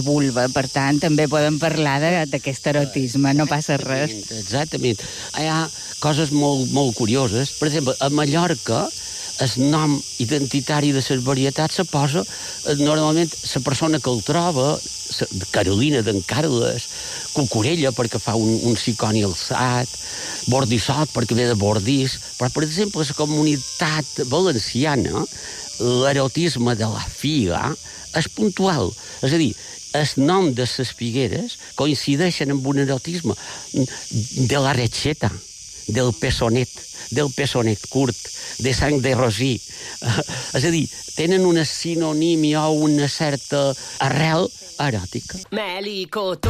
vulva, per tant, també podem parlar d'aquest erotisme, no passa res. Exactament. Hi ha coses molt curioses. Per exemple, a Mallorca, el nom identitari de les varietats se posa normalment la persona que el troba, Carolina d'en Carles, Cucurella perquè fa un siconi alçat, Bordissot perquè ve de Bordís, però, per exemple, la comunitat valenciana, l'erotisme de la figa és puntual. És a dir, el nom de les figueres coincideixen amb un erotisme de la recheta, del pesonet curt, de sang de rosí. És a dir, tenen una sinonímia o una certa arrel eròtica.